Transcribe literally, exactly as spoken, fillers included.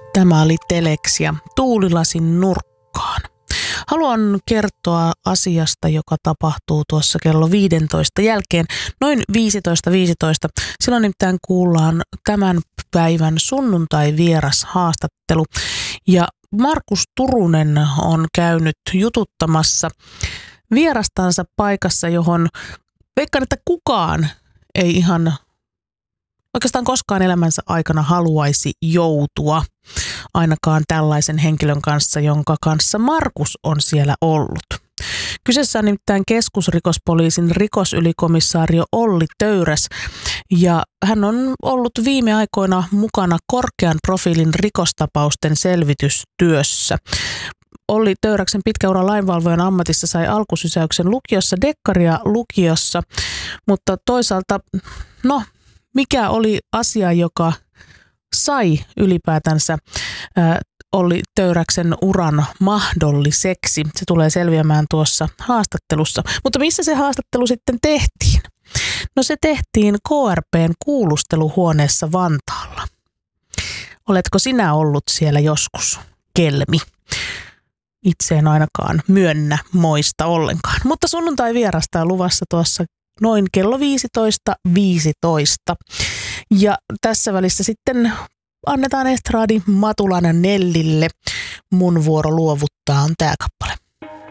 Tämä oli Telex ja Tuulilasin nurkkaan. Haluan kertoa asiasta, joka tapahtuu tuossa kello viisitoista jälkeen, noin viisitoista viisitoista. Silloin nimittäin kuullaan tämän päivän sunnuntai-vieras haastattelu. Ja Markus Turunen on käynyt jututtamassa vierastansa paikassa, johon veikkaan, että kukaan ei ihan oikeastaan koskaan elämänsä aikana haluaisi joutua, ainakaan tällaisen henkilön kanssa, jonka kanssa Markus on siellä ollut. Kyseessä on nimittäin keskusrikospoliisin rikosylikomisaario Olli Töyräs, ja hän on ollut viime aikoina mukana korkean profiilin rikostapausten selvitystyössä. Olli Töyräksen pitkä ura lainvalvojan ammatissa sai alkusysäyksen lukiossa, dekkaria lukiossa, mutta toisaalta, no, mikä oli asia, joka sai ylipäätänsä ää, Olli Töyräksen uran mahdolliseksi? Se tulee selviämään tuossa haastattelussa. Mutta missä se haastattelu sitten tehtiin? No se tehtiin K R P:n kuulusteluhuoneessa Vantaalla. Oletko sinä ollut siellä joskus, Kelmi? Itse en ainakaan myönnä moista ollenkaan. Mutta sunnuntai vierasta on luvassa tuossa noin kello viisitoista viisitoista. Ja tässä välissä sitten annetaan estraadi Matulan Nellille. Mun vuoro luovuttaa on tää kappale.